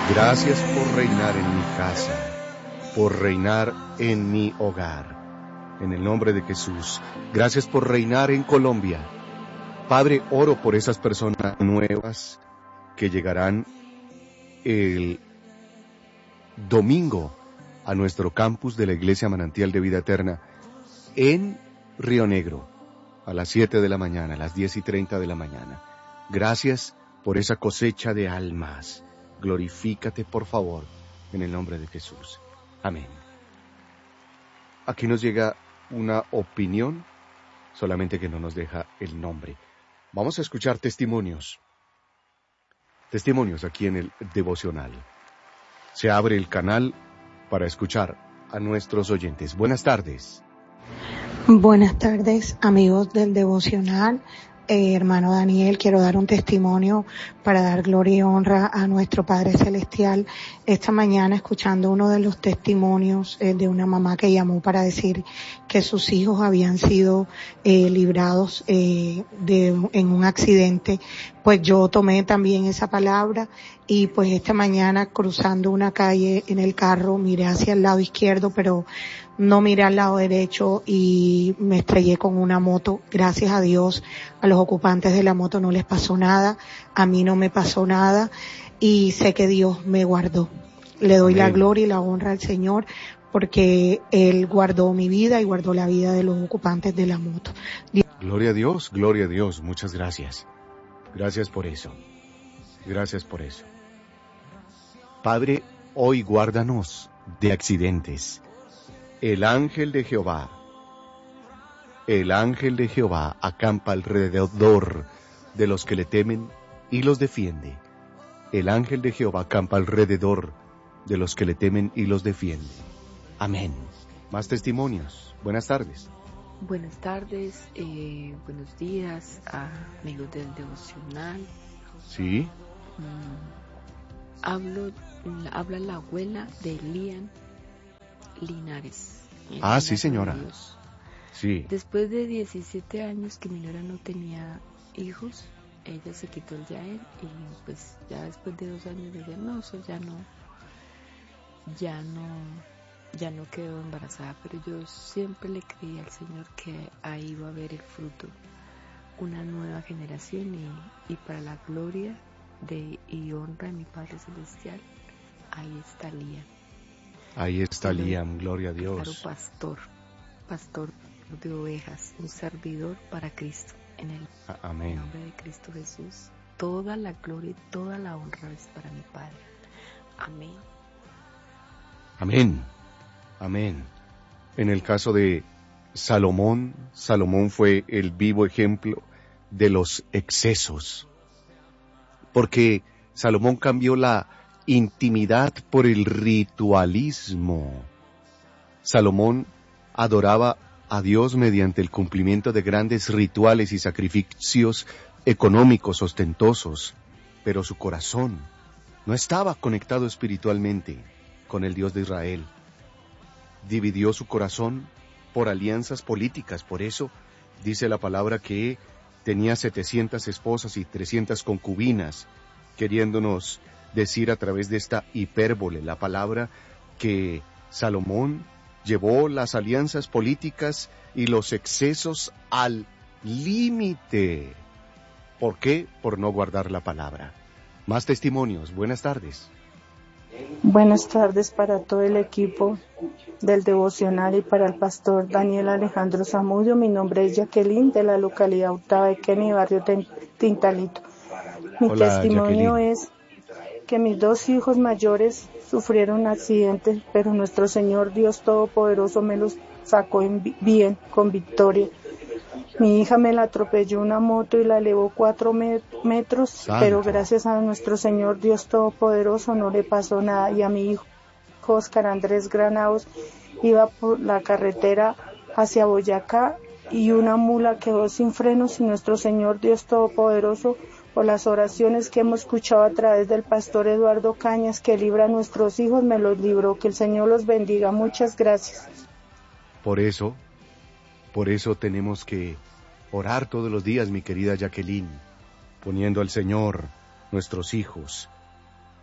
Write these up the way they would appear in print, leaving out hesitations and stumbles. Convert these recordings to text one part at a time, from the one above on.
Gracias por reinar en mi casa, por reinar en mi hogar. En el nombre de Jesús, gracias por reinar en Colombia. Padre, oro por esas personas nuevas que llegarán el domingo a nuestro campus de la Iglesia Manantial de Vida Eterna en Río Negro, a las 7 de la mañana, a las 10:30 de la mañana. Gracias por esa cosecha de almas. Glorifícate, por favor, en el nombre de Jesús. Amén. Aquí nos llega una opinión, solamente que no nos deja el nombre. Vamos a escuchar testimonios. Testimonios aquí en el devocional. Se abre el canal para escuchar a nuestros oyentes. Buenas tardes. Buenas tardes, amigos del devocional. Hermano Daniel, quiero dar un testimonio para dar gloria y honra a nuestro Padre Celestial. Esta mañana, escuchando uno de los testimonios de una mamá que llamó para decir que sus hijos habían sido librados en un accidente, pues yo tomé también esa palabra y pues esta mañana cruzando una calle en el carro miré hacia el lado izquierdo, pero no miré al lado derecho y me estrellé con una moto. Gracias a Dios, a los ocupantes de la moto no les pasó nada, a mí no me pasó nada y sé que Dios me guardó. Le doy Amén. La gloria y la honra al Señor porque Él guardó mi vida y guardó la vida de los ocupantes de la moto. Gloria a Dios, muchas gracias. Gracias por eso. Gracias por eso. Padre, hoy guárdanos de accidentes. El ángel de Jehová acampa alrededor de los que le temen y los defiende. El ángel de Jehová acampa alrededor de los que le temen y los defiende. Amén. Más testimonios. Buenas tardes. Buenas tardes, buenos días, amigos del devocional. Sí. Habla la abuela de Lian Linares. Sí, señora. Sí. Después de 17 años que mi nuera no tenía hijos, ella se quitó el Yael y pues ya después de 2 años de no, eso ya no quedó embarazada, pero yo siempre le creí al Señor que ahí iba a haber el fruto, una nueva generación y para la gloria y honra de mi Padre Celestial, ahí está Lian. Ahí está Liam, gloria a Dios. Claro, pastor de ovejas, un servidor para Cristo. En el Amén. nombre de Cristo Jesús, toda la gloria y toda la honra es para mi Padre. Amén. Amén. Amén. En el caso de Salomón fue el vivo ejemplo de los excesos. Porque Salomón cambió la intimidad por el ritualismo. Salomón adoraba a Dios mediante el cumplimiento de grandes rituales y sacrificios económicos ostentosos, pero su corazón no estaba conectado espiritualmente con el Dios de Israel. Dividió su corazón por alianzas políticas, por eso dice la palabra que tenía 700 esposas y 300 concubinas, queriéndonos decir a través de esta hipérbole la palabra que Salomón llevó las alianzas políticas y los excesos al límite. ¿Por qué? Por no guardar la palabra. Más testimonios. Buenas tardes. Buenas tardes para todo el equipo del devocional y para el pastor Daniel Alejandro Zamudio. Mi nombre es Jacqueline, de la localidad Octava de Kennedy, barrio Tintalito. Mi testimonio Jacqueline. es que mis 2 hijos mayores sufrieron accidentes, pero nuestro Señor Dios Todopoderoso me los sacó bien, con victoria. Mi hija me la atropelló una moto y la elevó 4 metros, Santo. Pero gracias a nuestro Señor Dios Todopoderoso no le pasó nada. Y a mi hijo Oscar Andrés Granados iba por la carretera hacia Boyacá y una mula quedó sin frenos y nuestro Señor Dios Todopoderoso, por las oraciones que hemos escuchado a través del pastor Eduardo Cañas, que libra a nuestros hijos, me los libró. Que el Señor los bendiga. Muchas gracias. Por eso tenemos que orar todos los días, mi querida Jacqueline, poniendo al Señor nuestros hijos.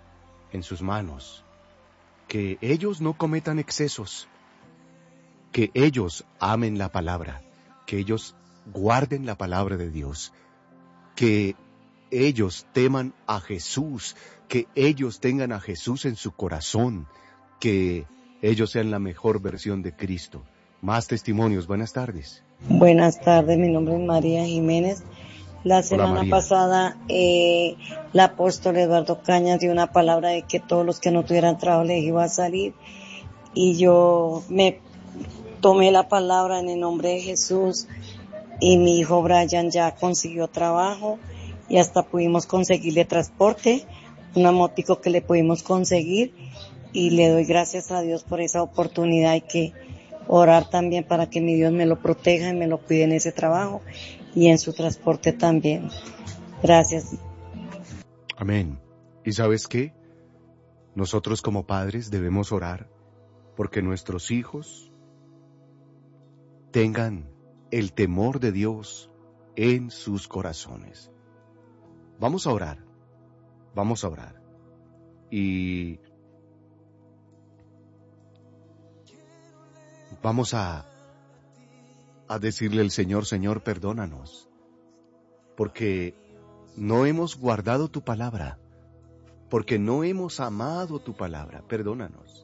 en sus manos, que ellos no cometan excesos, que ellos amen la palabra, que ellos guarden la palabra de Dios, que ellos teman a Jesús, que ellos tengan a Jesús en su corazón, que ellos sean la mejor versión de Cristo. Más testimonios. Buenas tardes. Buenas tardes, mi nombre es María Jiménez. La semana pasada el apóstol Eduardo Cañas dio una palabra de que todos los que no tuvieran trabajo les iba a salir, y yo me tomé la palabra en el nombre de Jesús, y mi hijo Brian ya consiguió trabajo y hasta pudimos conseguirle transporte, una motico que le pudimos conseguir, y le doy gracias a Dios por esa oportunidad. Hay que orar también para que mi Dios me lo proteja y me lo cuide en ese trabajo y en su transporte también. Gracias. Amén. ¿Y sabes qué? Nosotros como padres debemos orar porque nuestros hijos tengan el temor de Dios en sus corazones. Vamos a orar. Y vamos a decirle al Señor: Señor, perdónanos, porque no hemos guardado tu palabra, porque no hemos amado tu palabra. Perdónanos,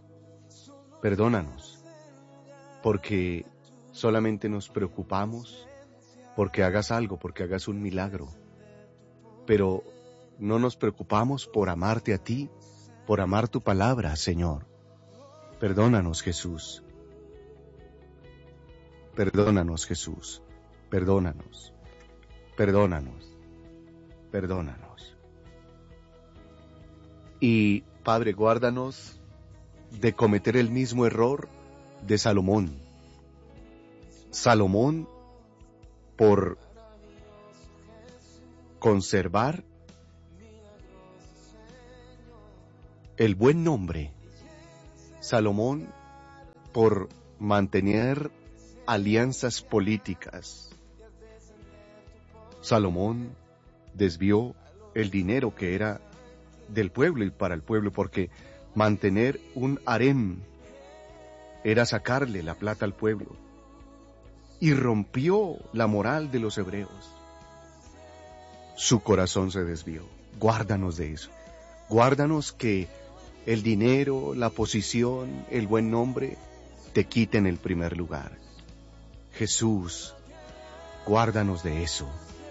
porque solamente nos preocupamos porque hagas algo, porque hagas un milagro, pero no nos preocupamos por amarte a ti, por amar tu palabra, Señor. Perdónanos, Jesús. Perdónanos, Jesús. Perdónanos. Y, Padre, guárdanos de cometer el mismo error de Salomón. Salomón, por conservar el buen nombre. Salomón, por mantener alianzas políticas. Salomón desvió el dinero que era del pueblo y para el pueblo, porque mantener un harem era sacarle la plata al pueblo, y rompió la moral de los hebreos. Su corazón se desvió. Guárdanos de eso. Guárdanos que el dinero, la posición, el buen nombre te quiten el primer lugar. Jesús, guárdanos de eso.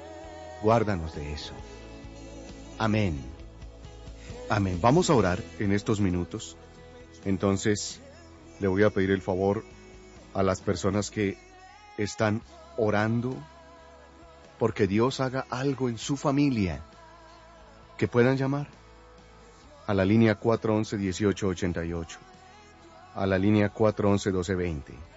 Amén. Vamos a orar en estos minutos. Entonces, le voy a pedir el favor a las personas que están orando porque Dios haga algo en su familia, que puedan llamar a la línea 411-1888, a la línea 411-1220,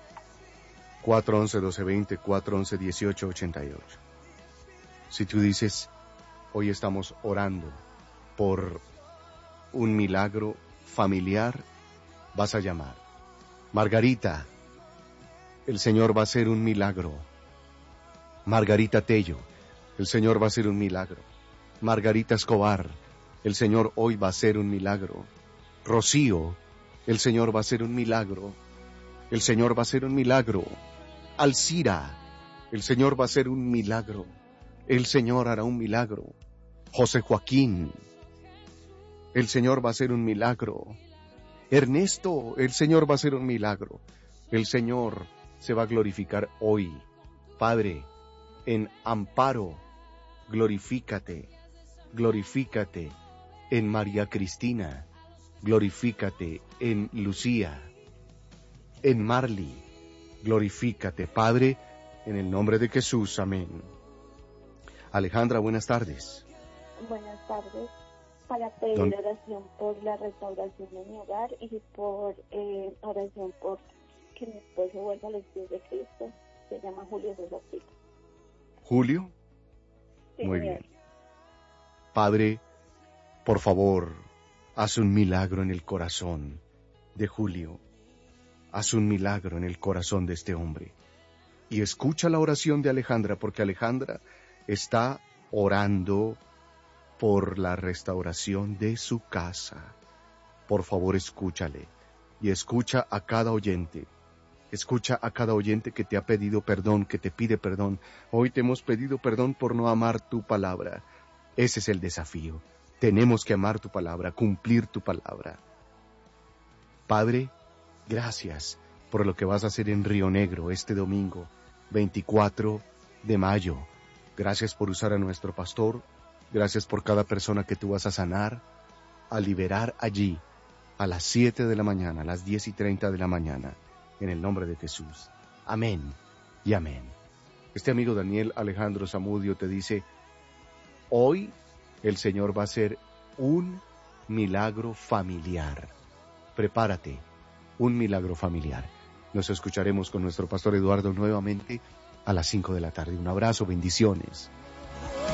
411-1220, 411-1888. Si tú dices: hoy estamos orando por un milagro familiar, vas a llamar. Margarita, el Señor va a hacer un milagro. Margarita Tello, el Señor va a hacer un milagro. Margarita Escobar, el Señor hoy va a hacer un milagro. Rocío, el Señor va a hacer un milagro. El Señor va a hacer un milagro. Alcira, el Señor va a hacer un milagro. El Señor hará un milagro. José Joaquín, el Señor va a hacer un milagro. Ernesto, el Señor va a hacer un milagro. El Señor se va a glorificar hoy. Padre, en Amparo, glorifícate. En María Cristina, glorifícate. En Lucía, en Marley, glorifícate. Padre, en el nombre de Jesús, amén. Alejandra, buenas tardes. Buenas tardes. Para pedir oración por la restauración de mi hogar y por oración por que mi esposo vuelva a los pies de Cristo. Se llama Julio César Tito. ¿Julio? Sí, muy bien. Padre, por favor, haz un milagro en el corazón de Julio. Haz un milagro en el corazón de este hombre. Y escucha la oración de Alejandra, porque Alejandra está orando por la restauración de su casa. por favor escúchale. Y escucha a cada oyente. Escucha a cada oyente que te ha pedido perdón, que te pide perdón. Hoy te hemos pedido perdón por no amar tu palabra. Ese es el desafío. Tenemos que amar tu palabra, cumplir tu palabra. Padre, gracias por lo que vas a hacer en Río Negro este domingo, 24 de mayo. Gracias por usar a nuestro pastor. Gracias por cada persona que tú vas a sanar, a liberar allí, a las 7 de la mañana, a las 10:30 de la mañana, en el nombre de Jesús. Amén y amén. Este amigo Daniel Alejandro Zamudio te dice, hoy el Señor va a hacer un milagro familiar. Prepárate, un milagro familiar. Nos escucharemos con nuestro pastor Eduardo nuevamente a las 5 de la tarde. Un abrazo, bendiciones.